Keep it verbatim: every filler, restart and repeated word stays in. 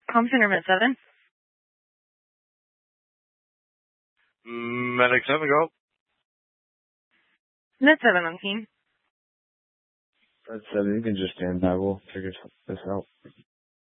Home Center, Med seven. Medic seven, go. Med seven on team. Med seven, you can just stand by. We'll figure this out.